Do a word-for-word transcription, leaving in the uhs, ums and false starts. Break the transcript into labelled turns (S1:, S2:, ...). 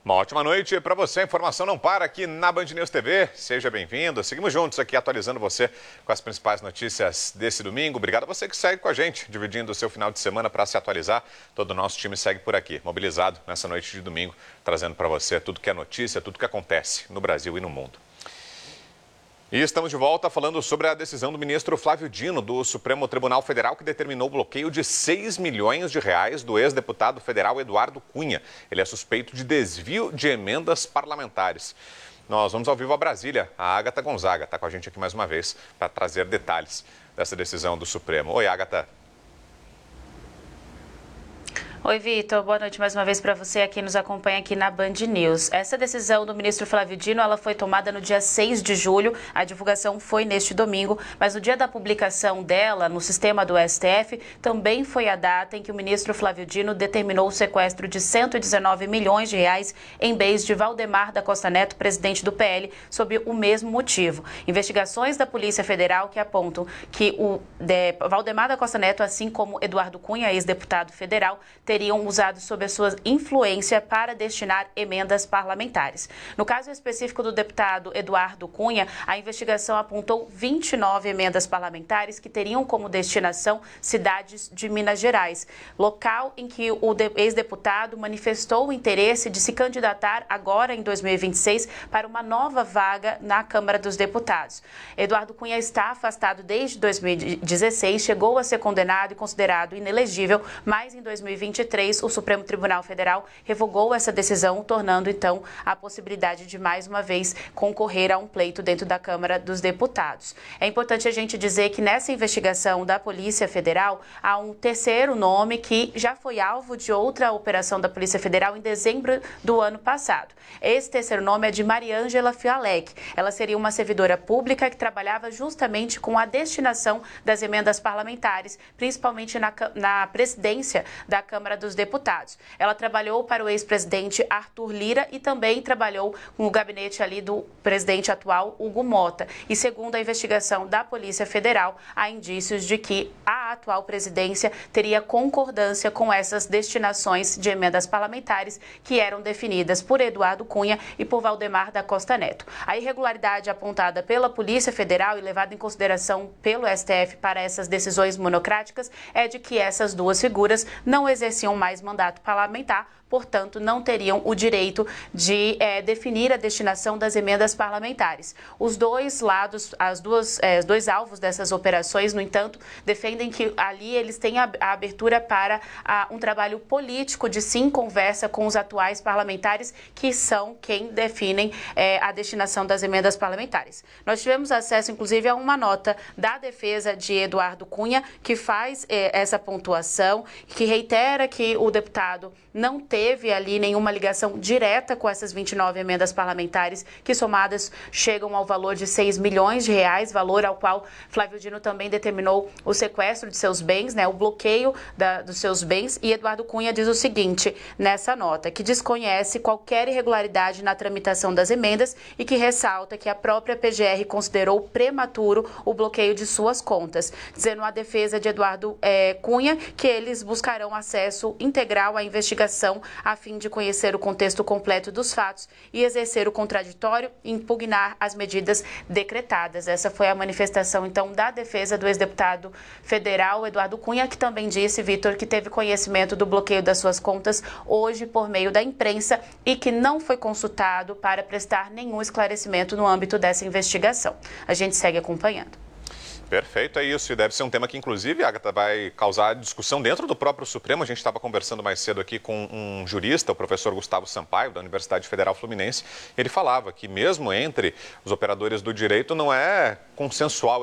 S1: Uma ótima noite para você. A informação não para aqui na Band News T V. Seja bem-vindo. Seguimos juntos aqui atualizando você com as principais notícias desse domingo. Obrigado a você que segue com a gente, dividindo o seu final de semana para se atualizar. Todo o nosso time segue por aqui, mobilizado nessa noite de domingo, trazendo para você tudo que é notícia, tudo que acontece no Brasil e no mundo. E estamos de volta falando sobre a decisão do ministro Flávio Dino, do Supremo Tribunal Federal, que determinou o bloqueio de seis milhões de reais do ex-deputado federal Eduardo Cunha. Ele é suspeito de desvio de emendas parlamentares. Nós vamos ao vivo a Brasília. A Ágata Gonzaga está com a gente aqui mais uma vez para trazer detalhes dessa decisão do Supremo. Oi, Ágata.
S2: Oi, Vitor. Boa noite mais uma vez para você aqui nos acompanha aqui na Band News. Essa decisão do ministro Flávio Dino, ela foi tomada no dia seis de julho. A divulgação foi neste domingo, mas no dia da publicação dela no sistema do S T F, também foi a data em que o ministro Flávio Dino determinou o sequestro de cento e dezenove milhões de reais em bens de Valdemar da Costa Neto, presidente do P L, sob o mesmo motivo. Investigações da Polícia Federal que apontam que o de, Valdemar da Costa Neto, assim como Eduardo Cunha, ex-deputado federal, teriam usado sob a sua influência para destinar emendas parlamentares. No caso específico do deputado Eduardo Cunha, a investigação apontou vinte e nove emendas parlamentares que teriam como destinação cidades de Minas Gerais, local em que o ex-deputado manifestou o interesse de se candidatar agora em dois mil e vinte e seis para uma nova vaga na Câmara dos Deputados. Eduardo Cunha está afastado desde dois mil e dezesseis, chegou a ser condenado e considerado inelegível, mas em dois mil e vinte e três o Supremo Tribunal Federal revogou essa decisão, tornando então a possibilidade de mais uma vez concorrer a um pleito dentro da Câmara dos Deputados. É importante a gente dizer que nessa investigação da Polícia Federal há um terceiro nome que já foi alvo de outra operação da Polícia Federal em dezembro do ano passado. Esse terceiro nome é de Mariângela Fialek. Ela seria uma servidora pública que trabalhava justamente com a destinação das emendas parlamentares, principalmente na, na presidência da Câmara dos Deputados. Ela trabalhou para o ex-presidente Arthur Lira e também trabalhou com o gabinete ali do presidente atual, Hugo Mota. E segundo a investigação da Polícia Federal, há indícios de que a atual presidência teria concordância com essas destinações de emendas parlamentares que eram definidas por Eduardo Cunha e por Valdemar da Costa Neto. A irregularidade apontada pela Polícia Federal e levada em consideração pelo S T F para essas decisões monocráticas é de que essas duas figuras não exerciam mais mandato parlamentar, portanto, não teriam o direito de é, definir a destinação das emendas parlamentares. Os dois lados, as duas, é, os dois alvos dessas operações, no entanto, defendem que ali eles têm a, a abertura para a, um trabalho político de sim conversa com os atuais parlamentares, que são quem definem é, a destinação das emendas parlamentares. Nós tivemos acesso, inclusive, a uma nota da defesa de Eduardo Cunha, que faz é, essa pontuação, que reitera que o deputado não teve ali nenhuma ligação direta com essas vinte e nove emendas parlamentares, que somadas chegam ao valor de seis milhões de reais, valor ao qual Flávio Dino também determinou o sequestro de seus bens, né, o bloqueio da, dos seus bens. E Eduardo Cunha diz o seguinte nessa nota, que desconhece qualquer irregularidade na tramitação das emendas e que ressalta que a própria P G R considerou prematuro o bloqueio de suas contas, dizendo a defesa de Eduardo é, Cunha que eles buscarão acesso integral à investigação a fim de conhecer o contexto completo dos fatos e exercer o contraditório e impugnar as medidas decretadas. Essa foi a manifestação, então, da defesa do ex-deputado federal Eduardo Cunha, que também disse, Vitor, que teve conhecimento do bloqueio das suas contas hoje por meio da imprensa e que não foi consultado para prestar nenhum esclarecimento no âmbito dessa investigação. A gente segue acompanhando.
S1: Perfeito, é isso. E deve ser um tema que, inclusive, Ágata, vai causar discussão dentro do próprio Supremo. A gente estava conversando mais cedo aqui com um jurista, o professor Gustavo Sampaio, da Universidade Federal Fluminense. Ele falava que mesmo entre os operadores do direito não é consensual